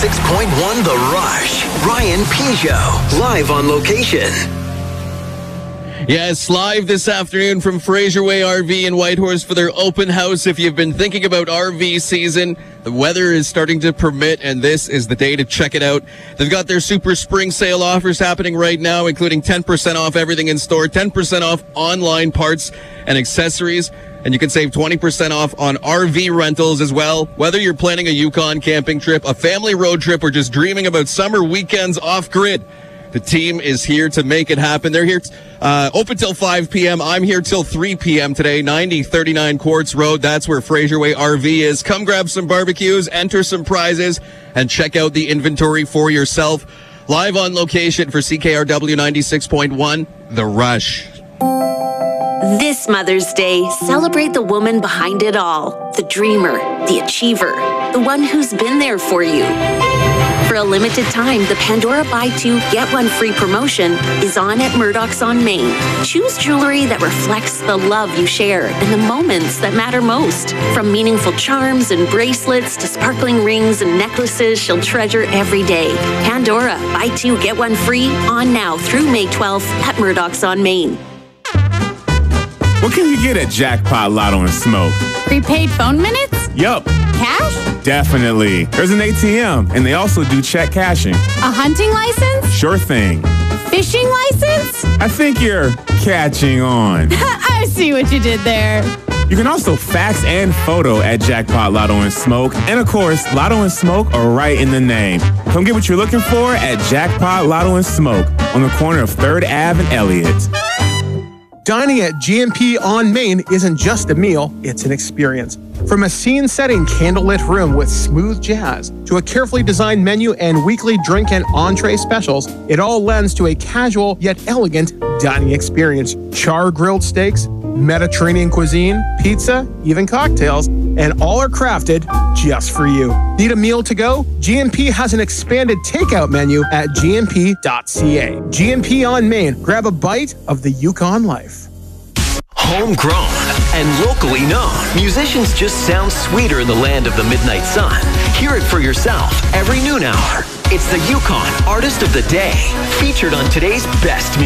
96.1 The Rush. Ryan Peugeot, live on location. Yes, live this afternoon from Fraser Way RV in Whitehorse for their open house. If you've been thinking about RV season, the weather is starting to permit, and this is the day to check it out. They've got their super spring sale offers happening right now, including 10% off everything in store, 10% off online parts and accessories, and you can save 20% off on RV rentals as well. Whether you're planning a Yukon camping trip, a family road trip, or just dreaming about summer weekends off-grid, the team is here to make it happen. They're here open till 5 p.m. I'm here till 3 p.m. today, 9039 Quartz Road. That's where Fraser Way RV is. Come grab some barbecues, enter some prizes, and check out the inventory for yourself. Live on location for CKRW 96.1, The Rush. This Mother's Day, celebrate the woman behind it all. The dreamer, the achiever, the one who's been there for you. For a limited time, the Pandora Buy Two, Get One Free promotion is on at Murdoch's on Main. Choose jewelry that reflects the love you share and the moments that matter most. From meaningful charms and bracelets to sparkling rings and necklaces she'll treasure every day. Pandora Buy Two, Get One Free on now through May 12th at Murdoch's on Main. What can you get at Jackpot Lotto and Smoke? Prepaid phone minutes? Yup. Cash? Definitely. There's an ATM, and they also do check cashing. A hunting license? Sure thing. Fishing license? I think you're catching on. I see what you did there. You can also fax and photo at Jackpot Lotto and Smoke. And of course, Lotto and Smoke are right in the name. Come get what you're looking for at Jackpot Lotto and Smoke on the corner of 3rd Ave and Elliott. Dining at GMP on Main isn't just a meal, it's an experience. From a scene-setting candlelit room with smooth jazz to a carefully designed menu and weekly drink and entree specials, it all lends to a casual yet elegant dining experience. Char-grilled steaks, Mediterranean cuisine, pizza, even cocktails, and all are crafted just for you. Need a meal to go? GMP has an expanded takeout menu at gmp.ca. GMP on Main. Grab a bite of the Yukon life. Homegrown and locally known, musicians just sound sweeter in the land of the midnight sun. Hear it for yourself every noon hour. It's the Yukon Artist of the Day, featured on today's best music.